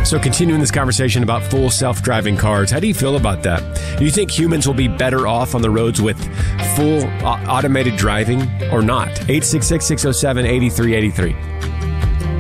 So continuing this conversation about full self-driving cars, how do you feel about that? Do you think humans will be better off on the roads with full automated driving or not? 866-607-8383.